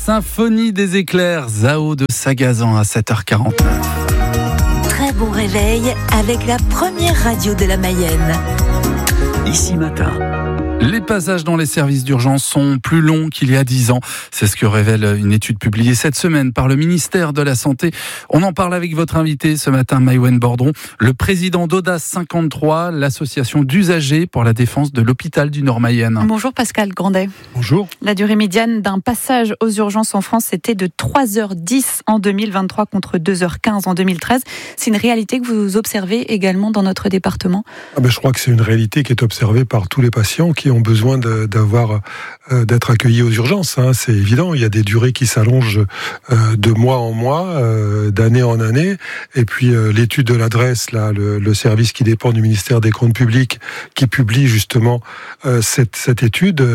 symphonie des éclairs, Zao de Sagazan à 7h49. Très bon réveil avec la première radio de la Mayenne. Ici Matin. Les passages dans les services d'urgence sont plus longs qu'il y a 10 ans. C'est ce que révèle une étude publiée cette semaine par le ministère de la Santé. On en parle avec votre invité ce matin, Maïwenn Bordron, le président d'Audace 53, l'association d'usagers pour la défense de l'hôpital du Nord-Mayenne. Bonjour Pascal Grandet. Bonjour. La durée médiane d'un passage aux urgences en France, c'était de 3h10 en 2023 contre 2h15 en 2013. C'est une réalité que vous observez également dans notre département ? Je crois que c'est une réalité qui est observée par tous les patients qui ont besoin d'être accueillis aux urgences. C'est évident, il y a des durées qui s'allongent de mois en mois, d'année en année. Et puis l'étude de l'adresse, là, le service qui dépend du ministère des Comptes publics, qui publie justement cette étude,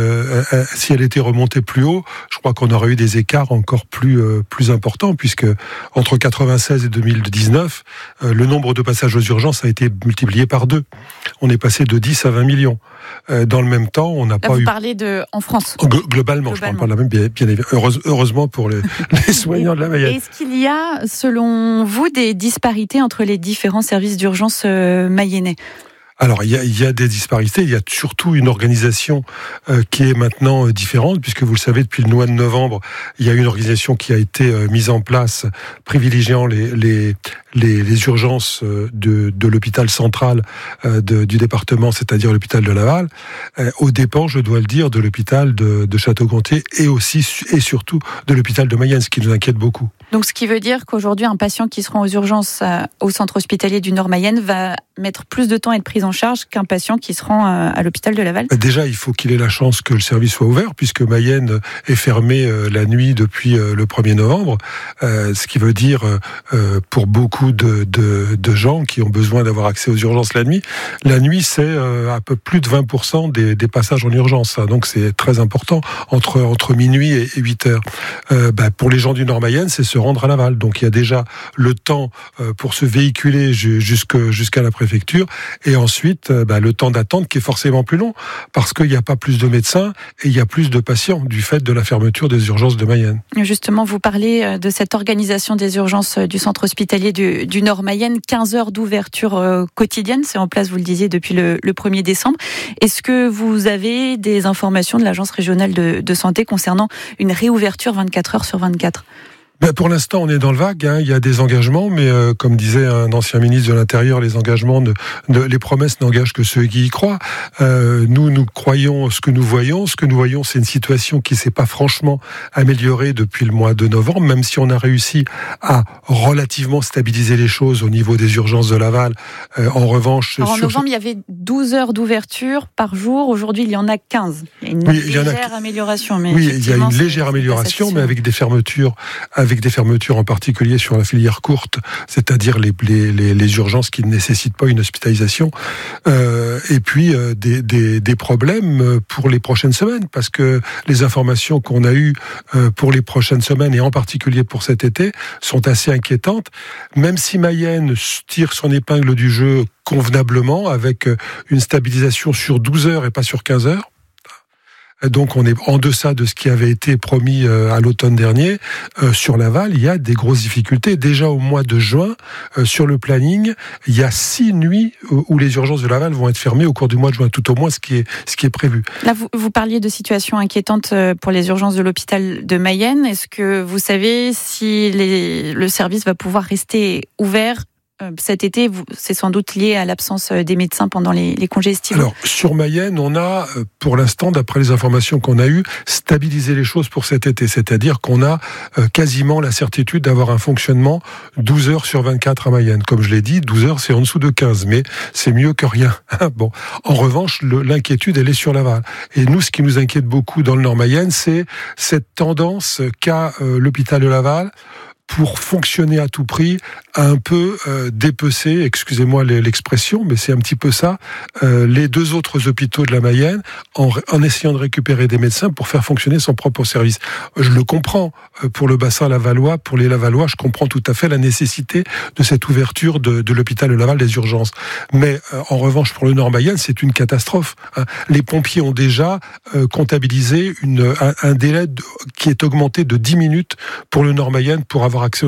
si elle était remontée plus haut, je crois qu'on aurait eu des écarts encore plus importants, puisque entre 96 et 2019, le nombre de passages aux urgences a été multiplié par 2. On est passé de 10 à 20 millions. Dans le même temps, on n'a pas eu... Vous parlez en France Globalement, je ne parle pas de la même, bien évidemment. Heureusement pour les soignants de la Mayenne. Est-ce qu'il y a, selon vous, des disparités entre les différents services d'urgence mayennais ? Alors, il y a des disparités, il y a surtout une organisation qui est maintenant différente, puisque vous le savez, depuis le mois de novembre, il y a une organisation qui a été mise en place, privilégiant les urgences de l'hôpital central du département, c'est-à-dire l'hôpital de Laval, aux dépens, je dois le dire, de l'hôpital de Château-Gontier et surtout de l'hôpital de Mayenne, ce qui nous inquiète beaucoup. Donc, ce qui veut dire qu'aujourd'hui, un patient qui se rend aux urgences au centre hospitalier du Nord-Mayenne va mettre plus de temps à être pris en charge qu'un patient qui se rend à l'hôpital de Laval ? Déjà, il faut qu'il ait la chance que le service soit ouvert, puisque Mayenne est fermée la nuit depuis le 1er novembre, ce qui veut dire pour beaucoup de gens qui ont besoin d'avoir accès aux urgences la nuit, c'est à peu plus de 20% des passages en urgence. Donc c'est très important, entre minuit et 8 heures. Pour les gens du Nord-Mayenne, c'est se rendre à Laval. Donc il y a déjà le temps pour se véhiculer jusqu'à la préfecture, et ensuite le temps d'attente qui est forcément plus long, parce qu'il n'y a pas plus de médecins et il y a plus de patients du fait de la fermeture des urgences de Mayenne. Justement, vous parlez de cette organisation des urgences du centre hospitalier du Nord-Mayenne, 15 heures d'ouverture quotidienne, c'est en place, vous le disiez, depuis le 1er décembre. Est-ce que vous avez des informations de l'Agence régionale de santé concernant une réouverture 24 heures sur 24 ? Pour l'instant, on est dans le vague. Il y a des engagements, mais comme disait un ancien ministre de l'Intérieur, les engagements, les promesses n'engagent que ceux qui y croient. Nous croyons ce que nous voyons. Ce que nous voyons, c'est une situation qui s'est pas franchement améliorée depuis le mois de novembre, même si on a réussi à relativement stabiliser les choses au niveau des urgences de Laval. En revanche, en novembre, il y avait 12 heures d'ouverture par jour. Aujourd'hui, il y en a 15. Il y a une légère amélioration. Mais il y a une légère amélioration, mais avec des fermetures en particulier sur la filière courte, c'est-à-dire les urgences qui ne nécessitent pas une hospitalisation, et puis des problèmes pour les prochaines semaines, parce que les informations qu'on a eues pour les prochaines semaines, et en particulier pour cet été, sont assez inquiétantes, même si Mayenne tire son épingle du jeu convenablement, avec une stabilisation sur 12 heures et pas sur 15 heures. Donc on est en deçà de ce qui avait été promis à l'automne dernier. Sur Laval, il y a des grosses difficultés. Déjà au mois de juin, sur le planning, il y a 6 nuits où les urgences de Laval vont être fermées au cours du mois de juin, tout au moins ce qui est prévu. Là, vous parliez de situation inquiétante pour les urgences de l'hôpital de Mayenne. Est-ce que vous savez si le service va pouvoir rester ouvert cet été? C'est sans doute lié à l'absence des médecins pendant les congés estivaux. Alors, sur Mayenne, on a, pour l'instant, d'après les informations qu'on a eues, stabilisé les choses pour cet été. C'est-à-dire qu'on a quasiment la certitude d'avoir un fonctionnement 12 heures sur 24 à Mayenne. Comme je l'ai dit, 12 heures, c'est en dessous de 15, mais c'est mieux que rien. Bon. En revanche, l'inquiétude, elle est sur Laval. Et nous, ce qui nous inquiète beaucoup dans le Nord-Mayenne, c'est cette tendance qu'a l'hôpital de Laval pour fonctionner à tout prix, a un peu dépecer, excusez-moi l'expression, mais c'est un petit peu ça, les deux autres hôpitaux de la Mayenne en essayant de récupérer des médecins pour faire fonctionner son propre service. Je le comprends pour le bassin lavallois, pour les Lavallois, je comprends tout à fait la nécessité de cette ouverture de l'hôpital de Laval des urgences. Mais en revanche, pour le Nord-Mayenne, c'est une catastrophe. Les pompiers ont déjà comptabilisé un délai qui est augmenté de 10 minutes pour le Nord-Mayenne pour avoir accès aux